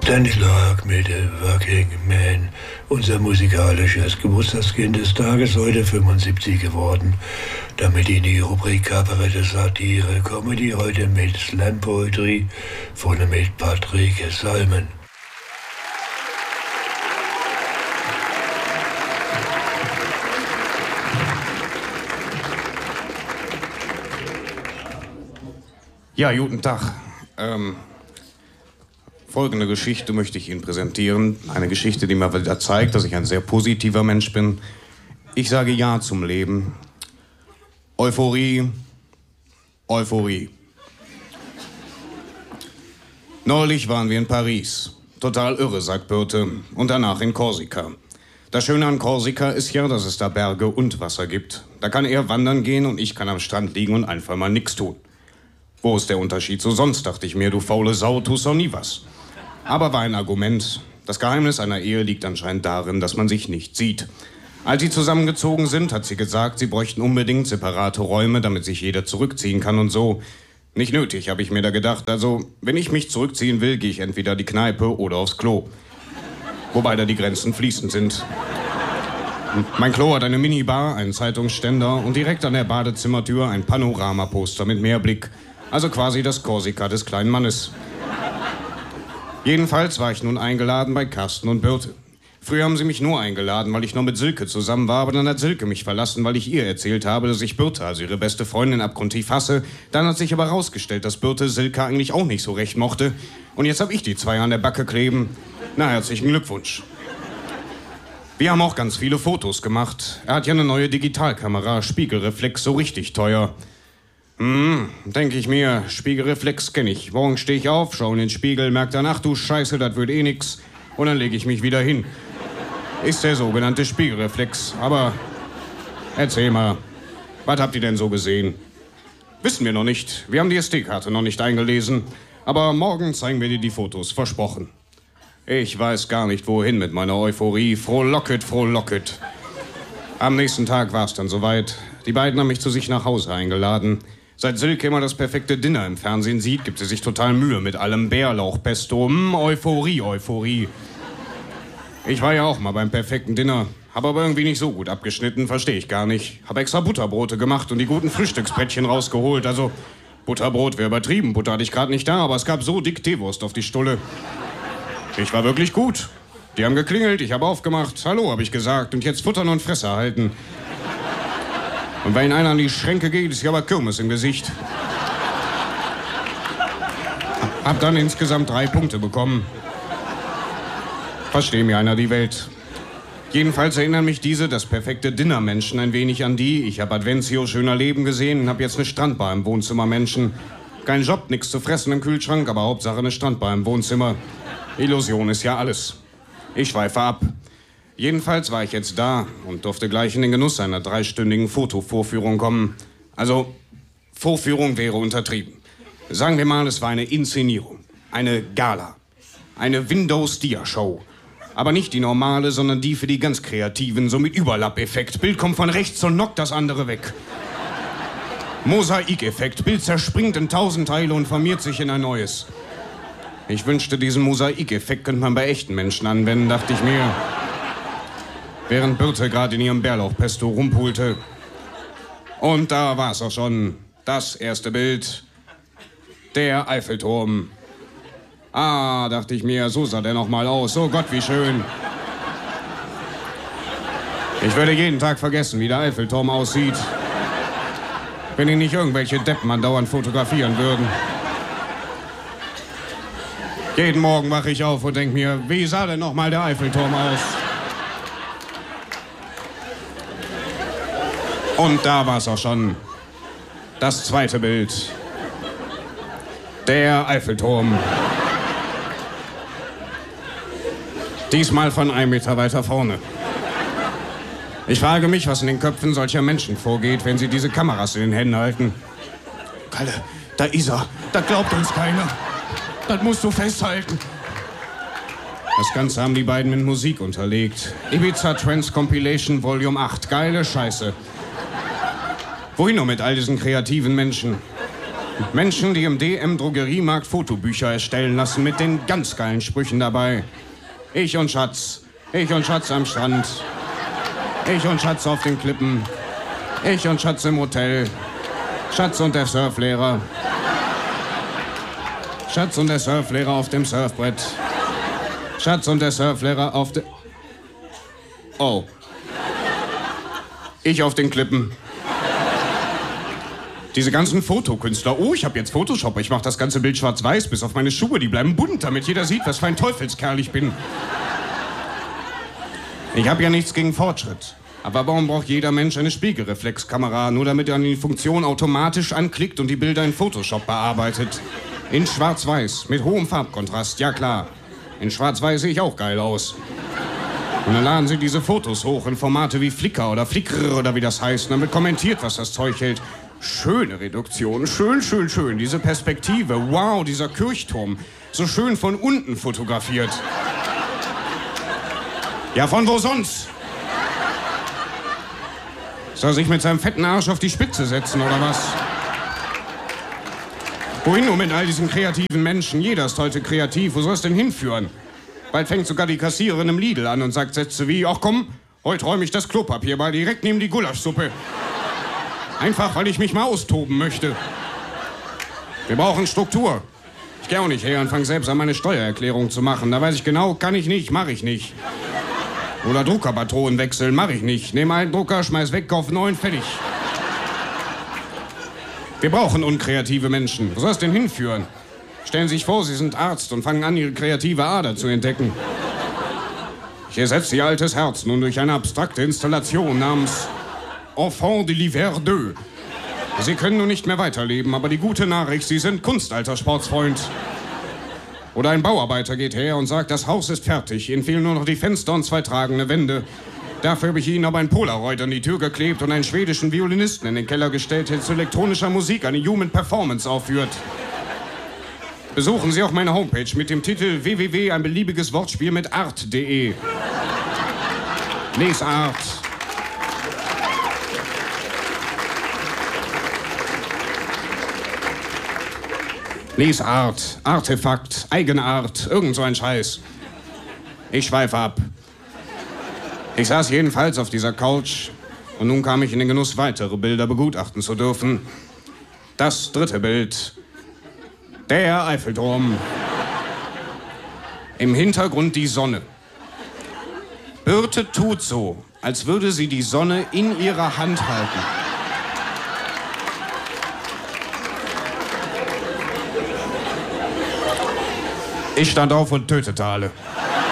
Danny Clark mit Working Man. Unser musikalisches Geburtstagskind ist Tages heute 75 geworden. Damit in die Rubrik Kabarette, Satire, Comedy heute mit Slam Poetry, vorne mit Patrick Salmen. Ja, guten Tag. Folgende Geschichte möchte ich Ihnen präsentieren. Eine Geschichte, die mir wieder zeigt, dass ich ein sehr positiver Mensch bin. Ich sage Ja zum Leben. Euphorie, Euphorie. Neulich waren wir in Paris. Total irre, sagt Birte. Und danach in Korsika. Das Schöne an Korsika ist ja, dass es da Berge und Wasser gibt. Da kann er wandern gehen und ich kann am Strand liegen und einfach mal nichts tun. Wo ist der Unterschied zu sonst, dachte ich mir, du faule Sau, tust doch nie was. Aber war ein Argument. Das Geheimnis einer Ehe liegt anscheinend darin, dass man sich nicht sieht. Als sie zusammengezogen sind, hat sie gesagt, sie bräuchten unbedingt separate Räume, damit sich jeder zurückziehen kann und so. Nicht nötig, habe ich mir da gedacht. Also, wenn ich mich zurückziehen will, gehe ich entweder die Kneipe oder aufs Klo. Wobei da die Grenzen fließend sind. Mein Klo hat eine Minibar, einen Zeitungsständer und direkt an der Badezimmertür ein Panoramaposter mit Meerblick. Also quasi das Korsika des kleinen Mannes. Jedenfalls war ich nun eingeladen bei Carsten und Birte. Früher haben sie mich nur eingeladen, weil ich noch mit Silke zusammen war, aber dann hat Silke mich verlassen, weil ich ihr erzählt habe, dass ich Birte, also ihre beste Freundin, abgrundtief hasse. Dann hat sich aber rausgestellt, dass Birte Silke eigentlich auch nicht so recht mochte. Und jetzt habe ich die zwei an der Backe kleben. Na, herzlichen Glückwunsch. Wir haben auch ganz viele Fotos gemacht. Er hat ja eine neue Digitalkamera, Spiegelreflex, so richtig teuer. Denke ich mir, Spiegelreflex kenne ich. Morgen stehe ich auf, schaue in den Spiegel, merke dann, ach du Scheiße, das wird eh nix. Und dann lege ich mich wieder hin. Ist der sogenannte Spiegelreflex. Aber erzähl mal, was habt ihr denn so gesehen? Wissen wir noch nicht. Wir haben die SD-Karte noch nicht eingelesen. Aber morgen zeigen wir dir die Fotos, versprochen. Ich weiß gar nicht, wohin mit meiner Euphorie. Frohlocket, frohlocket. Am nächsten Tag war es dann soweit. Die beiden haben mich zu sich nach Hause eingeladen. Seit Silke immer das perfekte Dinner im Fernsehen sieht, gibt sie sich total Mühe mit allem Bärlauchpesto. Euphorie, Euphorie. Ich war ja auch mal beim perfekten Dinner, habe aber irgendwie nicht so gut abgeschnitten, verstehe ich gar nicht. Habe extra Butterbrote gemacht und die guten Frühstücksbrettchen rausgeholt. Also, Butterbrot wäre übertrieben, Butter hatte ich gerade nicht da, aber es gab so dick Teewurst auf die Stulle. Ich war wirklich gut. Die haben geklingelt, ich habe aufgemacht. Hallo, habe ich gesagt, und jetzt futtern und Fresse halten. Und wenn einer an die Schränke geht, ist ja aber Kirmes im Gesicht. Hab dann insgesamt 3 Punkte bekommen. Versteh mir einer die Welt. Jedenfalls erinnern mich diese, das perfekte Dinnermenschen, ein wenig an die. Ich habe Adventio schöner Leben gesehen und habe jetzt eine Strandbar im Wohnzimmer Menschen. Kein Job, nichts zu fressen im Kühlschrank, aber Hauptsache eine Strandbar im Wohnzimmer. Illusion ist ja alles. Ich schweife ab. Jedenfalls war ich jetzt da und durfte gleich in den Genuss einer 3-stündigen Fotovorführung kommen. Also, Vorführung wäre untertrieben. Sagen wir mal, es war eine Inszenierung, eine Gala, eine Windows-Dia-Show. Aber nicht die normale, sondern die für die ganz Kreativen, so mit Überlappeffekt. Bild kommt von rechts und knockt das andere weg. Mosaikeffekt, Bild zerspringt in 1000 Teile und formiert sich in ein neues. Ich wünschte, diesen Mosaikeffekt könnte man bei echten Menschen anwenden, dachte ich mir. Während Birte gerade in ihrem Bärlauchpesto rumpulte. Und da war es auch schon. Das erste Bild. Der Eiffelturm. Ah, dachte ich mir, so sah der noch mal aus. Oh Gott, wie schön. Ich würde jeden Tag vergessen, wie der Eiffelturm aussieht. Wenn ihn nicht irgendwelche Deppen andauernd fotografieren würden. Jeden Morgen wache ich auf und denke mir, wie sah denn noch mal der Eiffelturm aus? Und da war es auch schon. Das zweite Bild. Der Eiffelturm. Diesmal von 1 Meter weiter vorne. Ich frage mich, was in den Köpfen solcher Menschen vorgeht, wenn sie diese Kameras in den Händen halten. Kalle, da ist er. Das glaubt uns keiner. Das musst du festhalten. Das Ganze haben die beiden mit Musik unterlegt. Ibiza Trance Compilation Volume 8. Geile Scheiße. Wohin nur mit all diesen kreativen Menschen? Menschen, die im DM-Drogeriemarkt Fotobücher erstellen lassen mit den ganz geilen Sprüchen dabei. Ich und Schatz am Strand. Ich und Schatz auf den Klippen. Ich und Schatz im Hotel. Schatz und der Surflehrer. Schatz und der Surflehrer auf dem Surfbrett. Schatz und der Surflehrer auf dem... Oh. Ich auf den Klippen. Diese ganzen Fotokünstler. Oh, ich habe jetzt Photoshop. Ich mache das ganze Bild schwarz-weiß, bis auf meine Schuhe. Die bleiben bunt, damit jeder sieht, was für ein Teufelskerl ich bin. Ich habe ja nichts gegen Fortschritt. Aber warum braucht jeder Mensch eine Spiegelreflexkamera, nur damit er die Funktion automatisch anklickt und die Bilder in Photoshop bearbeitet? In schwarz-weiß, mit hohem Farbkontrast, ja klar. In schwarz-weiß sehe ich auch geil aus. Und dann laden sie diese Fotos hoch in Formate wie Flickr oder Flickr oder wie das heißt. Und dann wird kommentiert, was das Zeug hält. Schöne Reduktion, schön, schön, schön. Diese Perspektive, wow, dieser Kirchturm. So schön von unten fotografiert. Ja, von wo sonst? Soll er sich mit seinem fetten Arsch auf die Spitze setzen, oder was? Wohin nur mit all diesen kreativen Menschen? Jeder ist heute kreativ. Wo soll es denn hinführen? Bald fängt sogar die Kassiererin im Lidl an und sagt Sätze wie, ach komm, heute räume ich das Klopapier mal direkt neben die Gulaschsuppe. Einfach, weil ich mich mal austoben möchte. Wir brauchen Struktur. Ich gehe auch nicht her und fange selbst an, meine Steuererklärung zu machen. Da weiß ich genau, kann ich nicht, mache ich nicht. Oder Druckerpatronen wechseln, mache ich nicht. Nehme einen Drucker, schmeiß weg, kauf neuen, fertig. Wir brauchen unkreative Menschen. Wo soll es denn hinführen? Stellen Sie sich vor, Sie sind Arzt und fangen an, Ihre kreative Ader zu entdecken. Ich ersetze Ihr altes Herz nun durch eine abstrakte Installation namens Enfant de l'Hiver 2. Sie können nun nicht mehr weiterleben, aber die gute Nachricht, Sie sind Kunstaltersportsfreund. Oder ein Bauarbeiter geht her und sagt, das Haus ist fertig, Ihnen fehlen nur noch die Fenster und 2 tragende Wände. Dafür habe ich Ihnen aber ein Polaroid an die Tür geklebt und einen schwedischen Violinisten in den Keller gestellt, der zu elektronischer Musik eine Human Performance aufführt. Besuchen Sie auch meine Homepage mit dem Titel www. ein beliebiges Wortspiel mit art.de. Lesart. Lesart, Artefakt, Eigenart, irgend so ein Scheiß. Ich schweife ab. Ich saß jedenfalls auf dieser Couch und nun kam ich in den Genuss, weitere Bilder begutachten zu dürfen. Das 3. Bild. Der Eiffelturm. Im Hintergrund die Sonne. Birte tut so, als würde sie die Sonne in ihrer Hand halten. Ich stand auf und tötete alle.